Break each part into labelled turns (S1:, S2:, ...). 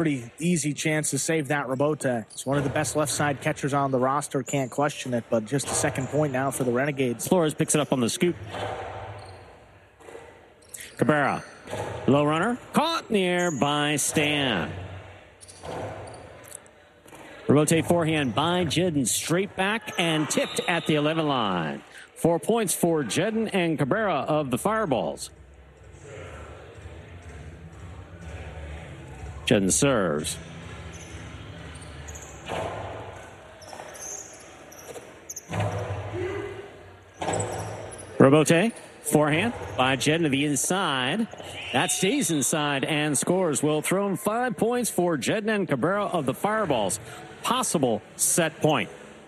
S1: pretty easy chance to save that. Rabota. It's one of the best left side catchers on the roster. Can't question it, but just a second point now for the Renegades.
S2: Flores picks it up on the scoop. Cabrera. Low runner. Caught in the air by Stan. Rabote forehand by Jedden. Straight back and tipped at the 11 line. 4 points for Jedden and Cabrera of the Fireballs. Jedden serves. Rabote, forehand by Jedden to the inside. That stays inside and scores. Will throw in 5 points for Jedden and Cabrera of the Fireballs. Possible set point.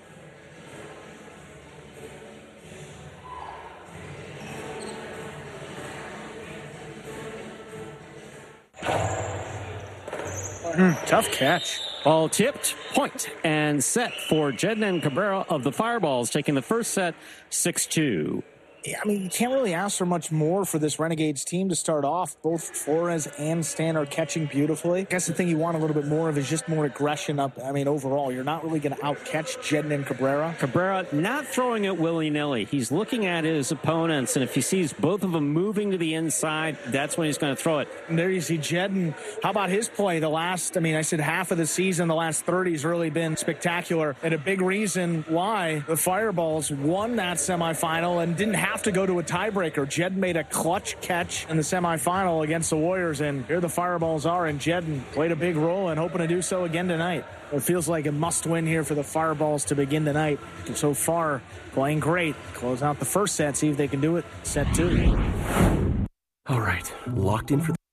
S1: Tough catch.
S2: Ball tipped, point, and set for Jedden and Cabrera of the Fireballs, taking the first set 6-2.
S1: Yeah, I mean, you can't really ask for much more for this Renegades team to start off. Both Flores and Stan are catching beautifully. I guess the thing you want a little bit more of is just more aggression up. I mean, overall, you're not really going to out-catch Jedden and Cabrera.
S2: Cabrera not throwing it willy-nilly. He's looking at his opponents, and if he sees both of them moving to the inside, that's when he's going to throw it.
S1: And there you see Jedden. How about his play? I said half of the season, the last 30 has really been spectacular. And a big reason why the Fireballs won that semifinal and didn't have to go to a tiebreaker. Jedden made a clutch catch in the semifinal against the Warriors, and here the Fireballs are, and Jedden played a big role and hoping to do so again tonight. It feels like a must-win here for the Fireballs to begin tonight. So far, playing great. Close out the first set, see if they can do it. Set 2.
S3: All right, locked in for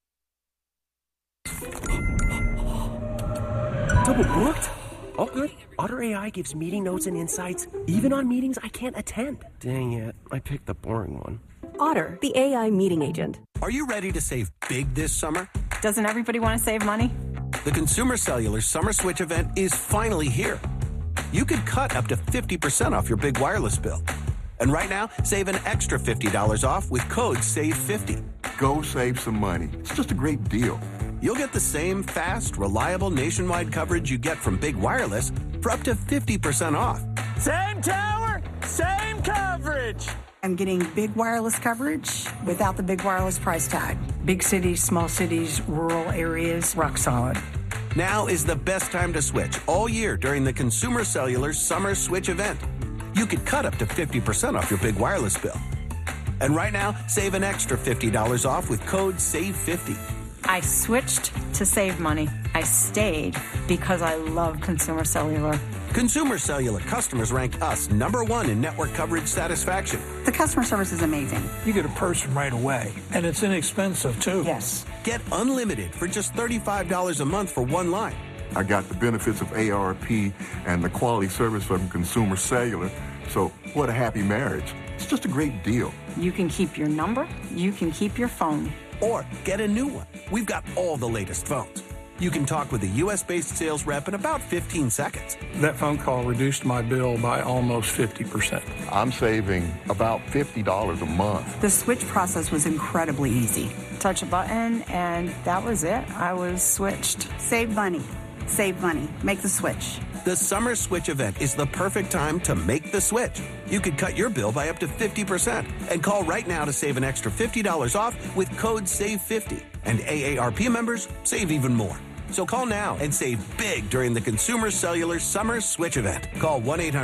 S3: double booked? All good. Otter AI gives meeting notes and insights, even on meetings I can't attend. Dang it, I picked the boring one.
S4: Otter, the AI meeting agent.
S5: Are you ready to save big this summer?
S6: Doesn't everybody want to save money?
S5: The Consumer Cellular Summer Switch event is finally here. You could cut up to 50% off your big wireless bill. And right now, save an extra $50 off with code SAVE50.
S7: Go save some money. It's just a great deal.
S5: You'll get the same fast, reliable nationwide coverage you get from big wireless for up to 50% off.
S8: Same tower, same coverage.
S9: I'm getting big wireless coverage without the big wireless price tag. Big cities, small cities, rural areas, rock solid.
S5: Now is the best time to switch all year during the Consumer Cellular Summer Switch event. You could cut up to 50% off your big wireless bill. And right now, save an extra $50 off with code SAVE50.
S6: I switched to save money. I stayed because I love Consumer Cellular.
S5: Consumer Cellular customers rank us #1 in network coverage satisfaction.
S9: The customer service is amazing.
S8: You get a person right away, and it's inexpensive, too.
S9: Yes.
S5: Get unlimited for just $35 a month for one line.
S7: I got the benefits of ARP and the quality service from Consumer Cellular, so what a happy marriage. It's just a great deal.
S6: You can keep your number. You can keep your phone.
S5: Or get a new one. We've got all the latest phones. You can talk with a U.S.-based sales rep in about 15 seconds.
S8: That phone call reduced my bill by almost 50%.
S7: I'm saving about $50 a month.
S9: The switch process was incredibly easy.
S6: Touch a button, and that was it. I was switched.
S9: Save money. Save money. Make the switch.
S5: The Summer Switch event is the perfect time to make the switch. You could cut your bill by up to 50% and call right now to save an extra $50 off with code SAVE50. And AARP members save even more. So call now and save big during the Consumer Cellular Summer Switch event. Call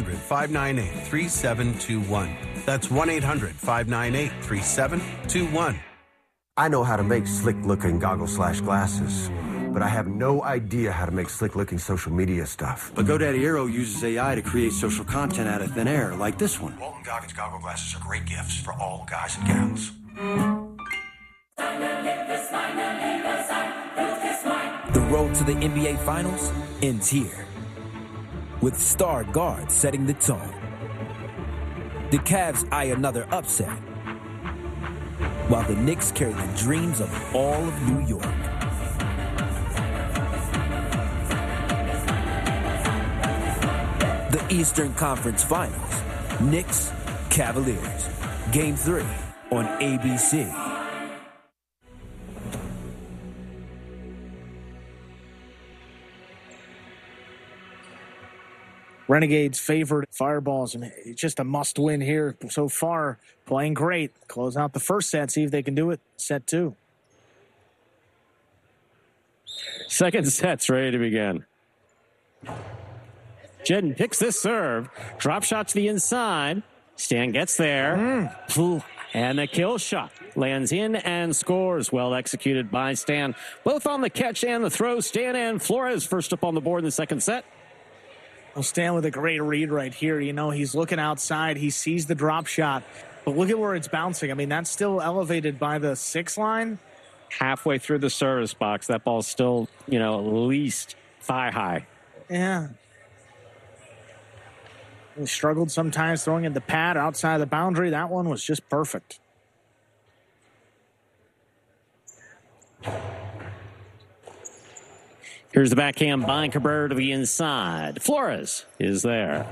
S5: 1-800-598-3721. That's 1-800-598-3721.
S10: I know how to make slick-looking goggles/glasses, but I have no idea how to make slick-looking social media stuff.
S11: But GoDaddy Aero uses AI to create social content out of thin air, like this one.
S12: Walton Goggins goggle glasses are great gifts for all guys and gals.
S13: The road to the NBA Finals ends here, with star guards setting the tone. The Cavs eye another upset, while the Knicks carry the dreams of all of New York. The Eastern Conference Finals, Knicks, Cavaliers, Game 3 on ABC.
S1: Renegades favored Fireballs, and it's just a must-win here so far. Playing great. Close out the first set, see if they can do it. Set 2.
S2: Second set's ready to begin. Jedden picks this serve. Drop shot to the inside. Stan gets there. And the kill shot lands in and scores. Well executed by Stan. Both on the catch and the throw. Stan and Flores first up on the board in the second set.
S1: Well, Stan with a great read right here. You know, he's looking outside. He sees the drop shot. But look at where it's bouncing. I mean, that's still elevated by the 6 line.
S2: Halfway through the service box, that ball's still, at least thigh high.
S1: Yeah. He struggled sometimes throwing at the pad outside of the boundary. That one was just perfect.
S2: Here's the backhand by Cabrera to the inside. Flores is there.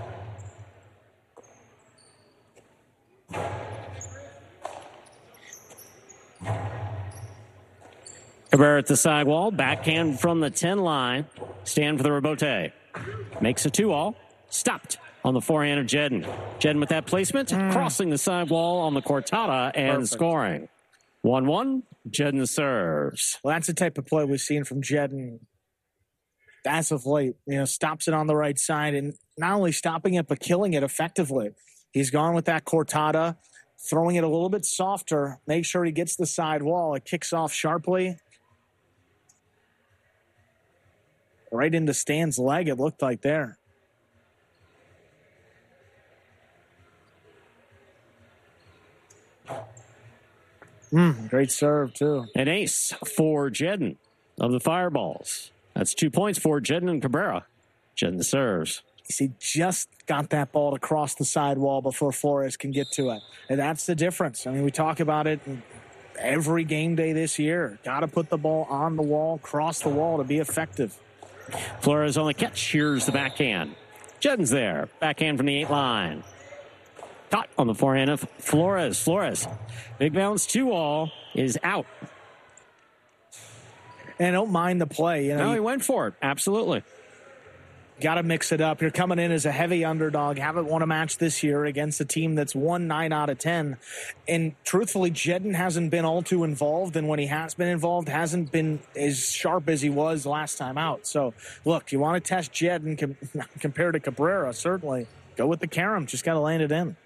S2: Cabrera at the sidewall. Backhand from the 10 line. Stand for the rebote. Makes a 2-all. Stopped on the forehand of Jedden. Jedden with that placement. Crossing the sidewall on the cortada and perfect. Scoring. 1-1. Jedden serves.
S1: Well, that's the type of play we've seen from Jedden as of late. Stops it on the right side, and not only stopping it, but killing it effectively. He's gone with that cortada, throwing it a little bit softer. Make sure he gets the sidewall. It kicks off sharply. Right into Stan's leg, it looked like there. Great serve, too.
S2: An ace for Jedden of the Fireballs. That's 2 points for Jedden and Cabrera. Jedden serves.
S1: He just got that ball to cross the sidewall before Flores can get to it. And that's the difference. I mean, we talk about it every game day this year. Got to put the ball on the wall, cross the wall to be effective.
S2: Flores on the catch. Here's the backhand. Jedden's there. Backhand from the 8 line. Caught on the forehand of Flores. Flores. Big bounce 2-all is out.
S1: And don't mind the play.
S2: No, he went for it. Absolutely.
S1: Got to mix it up. You're coming in as a heavy underdog. Haven't won a match this year against a team that's won 9 out of 10. And truthfully, Jedden hasn't been all too involved. And when he has been involved, hasn't been as sharp as he was last time out. So, look, you want to test Jedden compared to Cabrera, certainly. Go with the carom. Just got to land it in.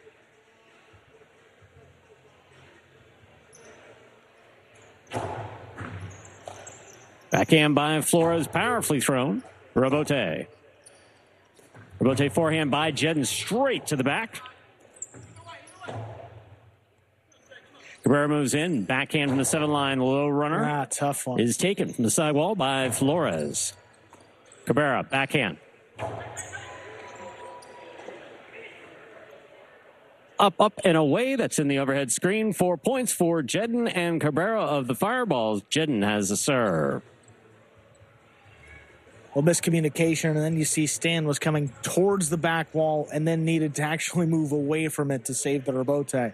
S2: Backhand by Flores, powerfully thrown. Rebote. Rebote forehand by Jedden, straight to the back. Cabrera moves in. Backhand from the 7 line, low runner.
S1: Tough one.
S2: Is taken from the sidewall by Flores. Cabrera, backhand. Up, and away. That's in the overhead screen. 4 points for Jedden and Cabrera of the Fireballs. Jedden has a serve.
S1: Well, miscommunication, and then you see Stan was coming towards the back wall and then needed to actually move away from it to save the rebote.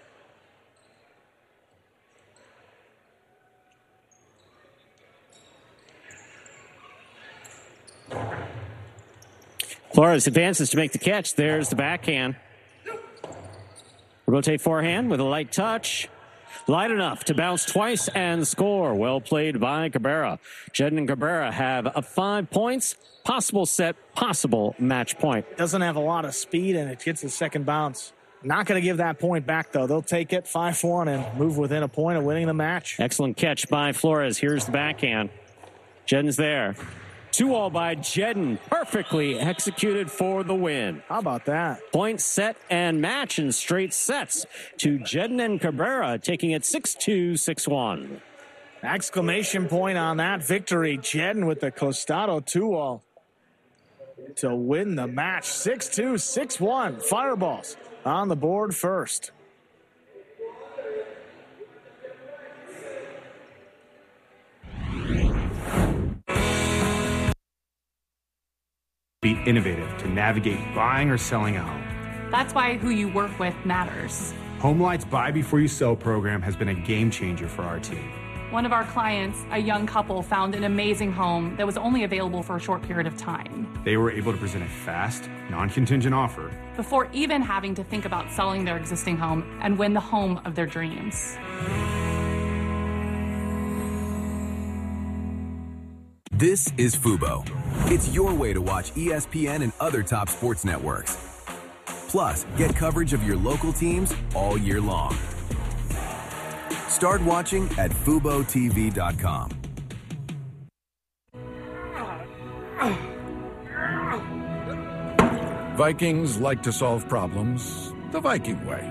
S2: Flores advances to make the catch. There's the backhand. Rebote forehand with a light touch. Light enough to bounce twice and score. Well played by Cabrera. Jedden and Cabrera have 5 points. Possible set, possible match point.
S1: Doesn't have a lot of speed, and it gets the second bounce. Not going to give that point back, though. They'll take it 5-1 and move within a point of winning the match.
S2: Excellent catch by Flores. Here's the backhand. Jedden's there. 2-all by Jedden. Perfectly executed for the win.
S1: How about that?
S2: Point, set, and match in straight sets to Jedden and Cabrera, taking it 6-2, 6-1.
S1: Exclamation point on that victory. Jedden with the Costado 2-all to win the match. 6-2, 6-1. Fireballs on the board first.
S14: Be innovative to navigate buying or selling a home.
S15: That's why who you work with matters.
S14: HomeLight's Buy Before You Sell program has been a game changer for our team.
S15: One of our clients, a young couple, found an amazing home that was only available for a short period of time.
S14: They were able to present a fast, non-contingent offer
S15: before even having to think about selling their existing home and win the home of their dreams.
S16: This is Fubo. It's your way to watch ESPN and other top sports networks. Plus, get coverage of your local teams all year long. Start watching at FuboTV.com.
S17: Vikings like to solve problems the Viking way.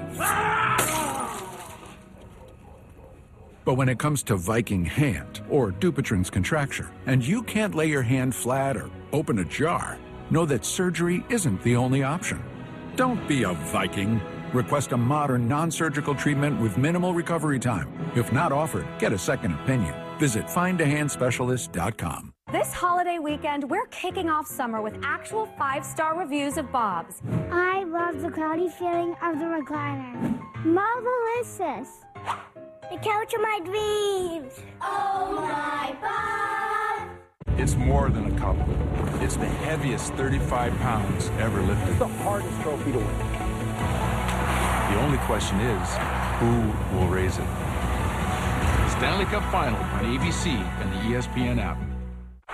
S17: But when it comes to Viking hand, or Dupuytren's contracture, and you can't lay your hand flat or open a jar, know that surgery isn't the only option. Don't be a Viking. Request a modern, non-surgical treatment with minimal recovery time. If not offered, get a second opinion. Visit findahandspecialist.com.
S18: This holiday weekend, we're kicking off summer with actual 5-star reviews of Bob's.
S19: I love the cloudy feeling of the recliner. Marvelous. The couch of my dreams. Oh my Bob.
S20: It's more than a cup. It's the heaviest 35 pounds ever lifted.
S21: It's the hardest trophy to win.
S20: The only question is, who will raise it? Stanley Cup Final on ABC and the ESPN app.